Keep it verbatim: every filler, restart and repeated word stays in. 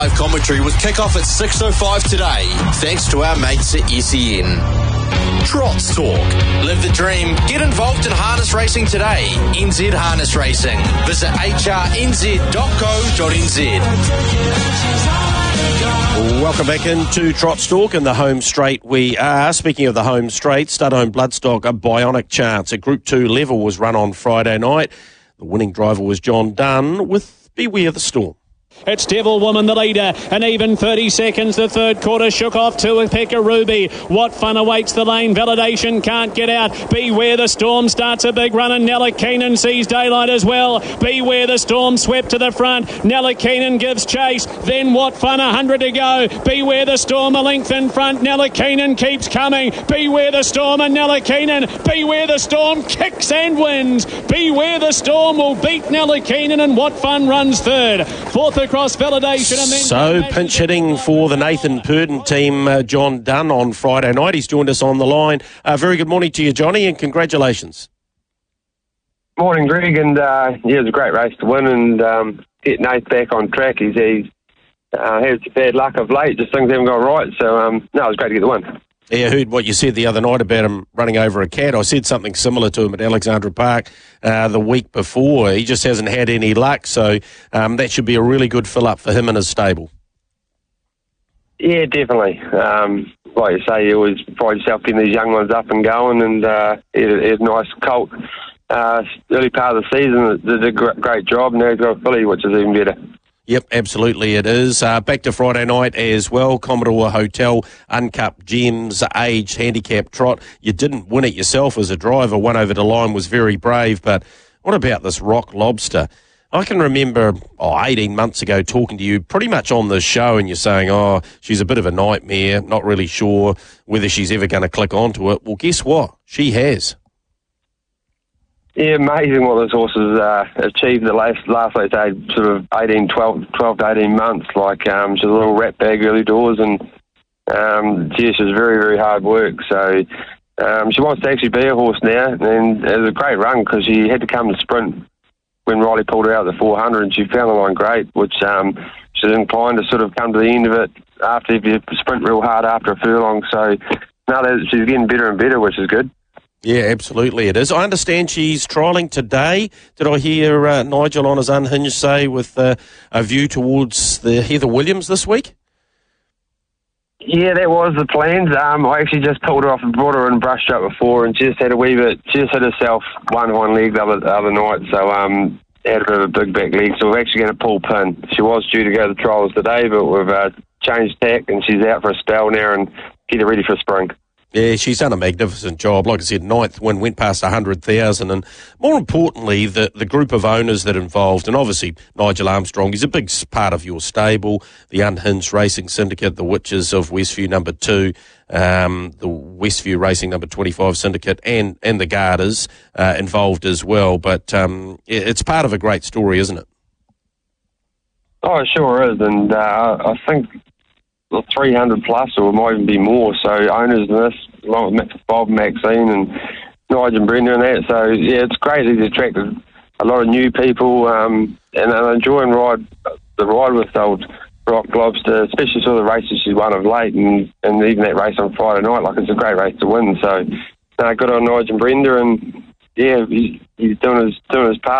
Live commentary with kickoff at six oh five today, thanks to our mates at S E N. Trots Talk. Live the dream. Get involved in harness racing today. N Z Harness Racing. Visit h r n z dot co dot n z. Welcome back into Trots Talk in the home straight. We are, speaking of the home straight, Studholme Bloodstock, a bionic chance at Group two level was run on Friday night. The winning driver was John Dunn with Beware the Storm. It's Devil Woman, the leader, and even thirty seconds. The third quarter shook off to Pekka Ruby. What Fun awaits the lane. Validation can't get out. Beware the Storm starts a big run, and Nella Keenan sees daylight as well. Beware the Storm swept to the front. Nella Keenan gives chase. Then What Fun, a hundred to go. Beware the Storm a length in front. Nella Keenan keeps coming. Beware the Storm and Nella Keenan. Beware the Storm kicks and wins. Beware the Storm will beat Nella Keenan, and What Fun runs third. Fourth across validation. And then so pinch hitting for the Nathan Purdon team, uh, John Dunn on Friday night. He's joined us on the line. Uh, very good morning to you, Johnny, and congratulations. Morning, Greg, and uh, yeah, it was a great race to win and um, get Nate back on track. He's, he's uh, had some bad luck of late, just things haven't gone right, so um, no, it was great to get the win. Yeah, I heard what you said the other night about him running over a cat. I said something similar to him at Alexandra Park uh, the week before. He just hasn't had any luck, so um, that should be a really good fill-up for him and his stable. Yeah, definitely. Um, like you say, you always pride yourself getting these young ones up and going, and uh, he had, he had a nice colt uh, early part of the season. Did a great, great job. Now he's got a filly, which is even better. Yep, absolutely it is. Uh, back to Friday night as well. Commodore Hotel, Uncup Gems, Age, Handicap Trot. You didn't win it yourself as a driver. One over the line was very brave, but what about this Rock Lobster? I can remember oh, eighteen months ago talking to you pretty much on this show, and you're saying, oh, she's a bit of a nightmare, not really sure whether she's ever going to click onto it. Well, guess what? She has. Yeah, amazing what this horse has uh, achieved the last, last let's say, sort of eighteen, twelve, twelve to eighteen months. Like, um, she's a little rat bag early doors, and um, yeah, she's very, very hard work. So um, she wants to actually be a horse now, and it was a great run because she had to come to sprint when Riley pulled her out at the four hundred, and she found the line great, which um, she's inclined to sort of come to the end of it after if you sprint real hard after a furlong. So now that she's getting better and better, which is good. Yeah, absolutely it is. I understand she's trialling today. Did I hear uh, Nigel on his Unhinged say with uh, a view towards the Heather Williams this week? Yeah, that was the plans. Um, I actually just pulled her off and brought her in brush up before, and she just had a wee bit, she just hit herself one hind leg the other, the other night, so um, had a bit of a big back leg, so we're actually going to pull pin. She was due to go to the trials today, but we've uh, changed tack, and she's out for a spell now and get her ready for spring. Yeah, she's done a magnificent job. Like I said, ninth win, went past one hundred thousand. And more importantly, the, the group of owners that involved, and obviously Nigel Armstrong, he's a big part of your stable, the Unhinged Racing Syndicate, the Witches of Westview number two, um, the Westview Racing number twenty-five Syndicate, and, and the Garters uh, involved as well. But um, it's part of a great story, isn't it? Oh, it sure is. And uh, I think three hundred plus, or it might even be more. So owners in this, along with Bob, Maxine, and Nigel and Brenda and that. So yeah, it's great. He's attracted a lot of new people, um, and I'm enjoying ride the ride with old Rock Lobster, especially sort of the races she's won of late, and, and even that race on Friday night. Like, it's a great race to win. So uh, good on Nigel and Brenda, and yeah, he, he's doing his doing his part.